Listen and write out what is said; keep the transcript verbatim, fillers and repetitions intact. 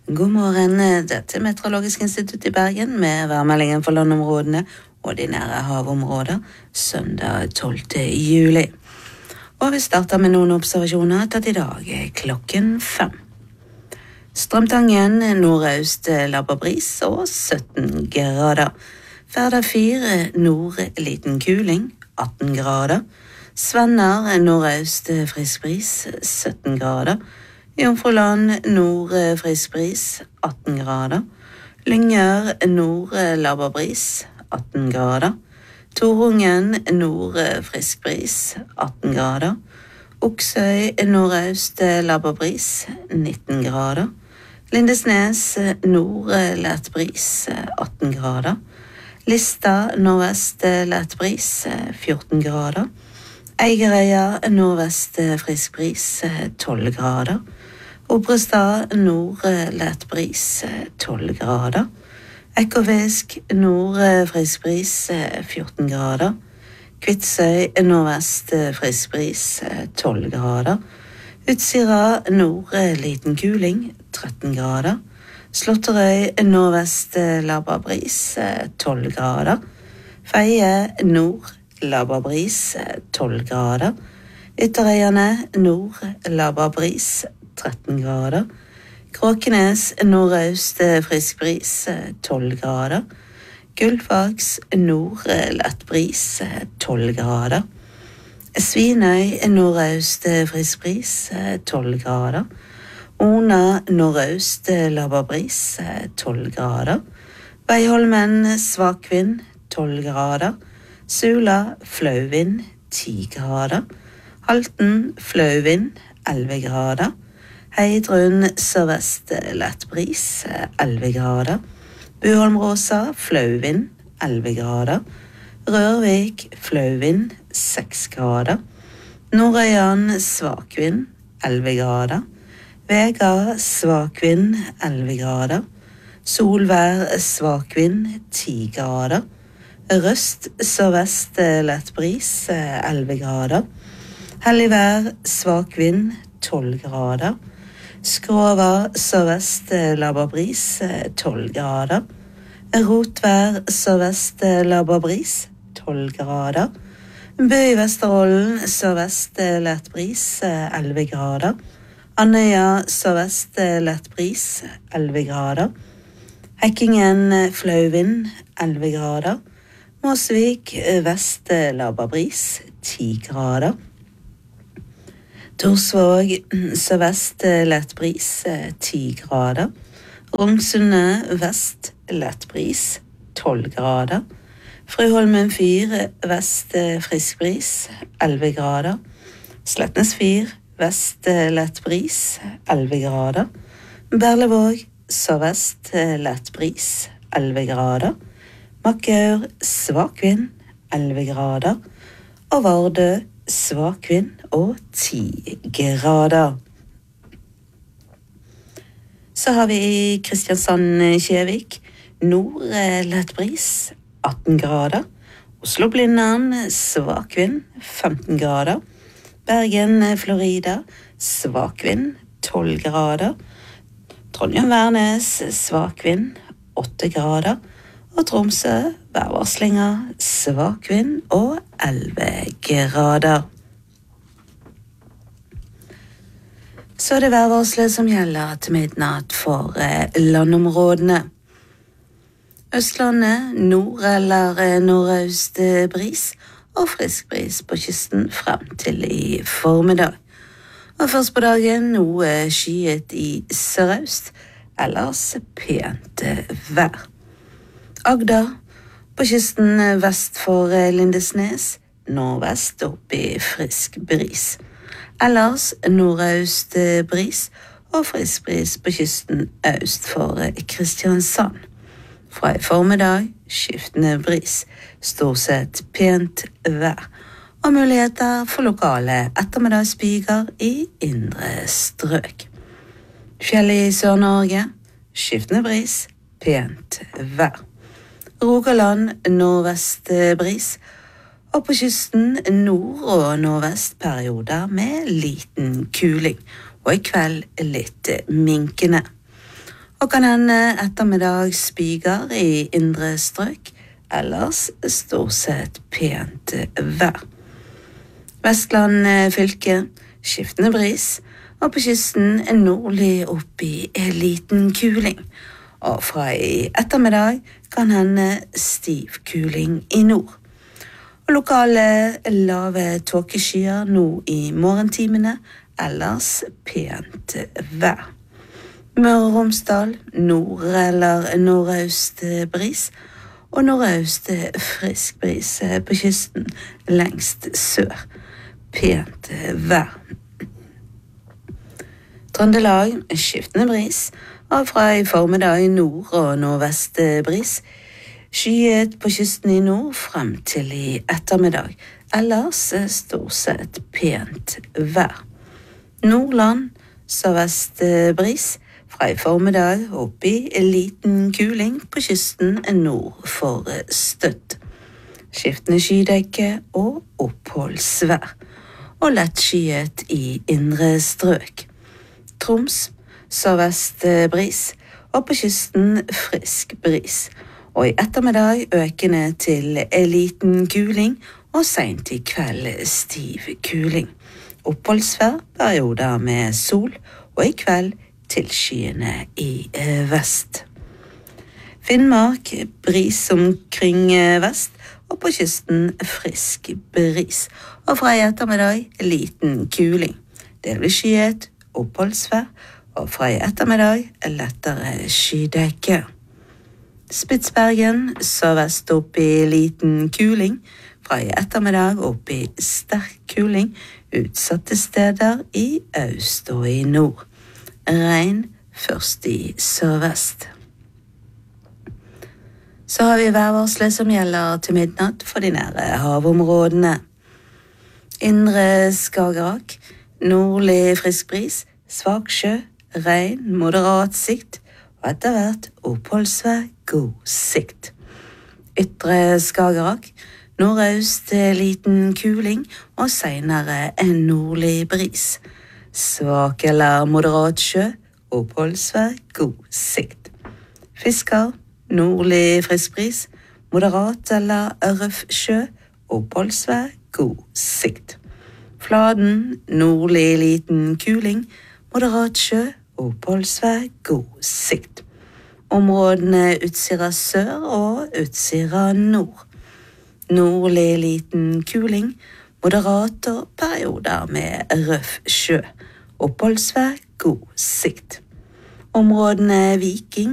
God morgen, dette er Meteorologisk institutt i Bergen med værmeldingen for landområdene og de nære havområder søndag tolvte juli. Og vi starter med noen observasjoner tatt i dag klokken fem. Strømtangen nordøst labbarbris og sytten grader. Færder fire nord liten kuling, atten grader. Svenner nordøst frisk bris, sytten grader. Jomfruland nord frisk bris, atten grader. Lyngør nord labbarbris, atten grader. Torungen nord frisk bris, atten grader. Oksøy nordøst labbarbris, nitten grader. Lindesnes nord lett bris, atten grader. Lista nordvest lett bris, fjorten grader. Eigerøya nordvest frisk bris, tolv grader. Obrestad nord lett bris, tolv grader. Ekofisk nord frisk bris, fjorten grader. Kvitsøy nordvest frisk bris, tolv grader. Utsira nord liten kuling, tretten grader. Slåtterøy nordvest labbarbris, tolv grader. Feie nord labbarbris, tolv grader. Ytterøyene nord labbarbris, tretten grader. Kråkenes nordøst frisk bris, tolv grader. Gullfaks nord lett bris, tolv grader. Svinøy nordøst frisk bris, tolv grader. Ona nordøst labbarbris, tolv grader. Veiholmen svak vind, tolv grader. Sula flauvind, ti grader. Halten flauvind, elleve grader. Heidrun sørvest lett bris, elleve grader. Buholmråsa flauvind, elleve grader. Rørvik flauvind, seks grader. Nordøyan svakvind, elleve grader. Vega svakvind, elleve grader. Solvær svakvind, ti grader. Røst sørvest lett bris, elleve grader. Helligvær svakvind, tolv grader. Skrova sørvest labbarbris, tolv grader. Rotvær sørvest labbarbris, tolv grader. Bø i Vesterollen sørvest lett bris, elleve grader. Andøya sørvest lett bris, elleve grader. Hekkingen flauvind, elleve grader. Måsvik vest labbarbris, ti grader. Torsvåg sørvest lett bris, ti grader. Rongsunde vest lett bris, tolv grader. Frøholmen fire vest frisk bris, elleve grader. Sletnes fire vest lett bris, elleve grader. Berlevåg sørvest lett bris, elleve grader. Makkaur svakvind, elleve grader. Og Vardø svakvind og ti grader. Så har vi i Kristiansand-Kjevik nord lett bris, atten grader. Oslo-Blindern svakvind, femten grader. Bergen-Florida svakvind, tolv grader. Trondheim-Værnes svakvind, åtte grader. Og Tromsø værvarslinger svakvind og elleve grader. Så er det værvarslet som gjelder til midnatt for landområdene. Østlandet nord eller nordøst bris og frisk bris på kysten frem til i formiddag. Og først på dagen noe skyet i sørøst, ellers pent vær. Agder på kysten vest for Lindesnes, nordvest opp i frisk bris. Ellers nordøst bris og frisk bris på kysten øst for Kristiansand. Fra i formiddag skiftende bris, stort sett pent vær og muligheter for lokale ettermiddagsbyger i indre strøk. Fjellet i Sør-Norge, skiftende bris, pent vær. Rogaland nordvest bris, og på kysten nord- og nordvest perioder med liten kuling, og i kveld litt minkende. og kan hende ettermiddag spyger i indre strøk, ellers stort sett pent vær. Vestland fylke, skiftende bris, og på kysten en nordlig opp i en liten kuling. Og fra i ettermiddag kan hende stiv kuling i nord. Og lokale lave tåkeskyer nå i morgentimene, ellers pent vær. Møre og Romsdal, nord- eller nordøst bris, og nordøst frisk bris på kysten lengst sør. Pent vær. Trøndelag, skiftende bris, og fra i formiddag nord- og nordvest bris. Skyet på kysten i nord frem til i ettermiddag, ellers stort sett pent vær. Nordland, sørvest bris, fra i formiddag opp i en liten kuling på kysten nord for Støtt. Skiftende skydekke og oppholdsvær, og lettskyet i indre strøk. Troms, sørvest bris, og på kysten frisk bris, og i ettermiddag økende til en liten kuling, og sent i kveld stiv kuling. Oppholdsvær, perioder med sol, og i kveld tilskyende i vest. Finnmark, bris omkring vest, og på kysten frisk bris, og fra i ettermiddag liten kuling. Delvis skyet, oppholdsvær, og fra i ettermiddag lettere skydekke. Spitsbergen, sørvest opp i liten kuling, fra i ettermiddag opp i sterk kuling, utsatte steder i øst og i nord. Regn først i sørvest. Så har vi værvarslet som gjelder til midnatt for de nære havområdene. Indre Skagerrak, nordlig frisk bris, svak sjø, regn, moderat sikt, og etter hvert oppholdsvær, god sikt. Ytre Skagerrak, nordøst liten kuling, og senere en nordlig bris. Svak eller moderat sjø, oppholdsvær, god sikt. Fisker, nordlig frisk bris, moderat eller røff sjø, oppholdsvær, god sikt. Fladen, nordlig liten kuling, moderat sjø, oppholdsvær, god sikt. Områdene Utsira sør og Utsira nord. Nordlig liten kuling, moderat og perioder med røff sjø. Oppholdsvær, god sikt. Områdene Viking,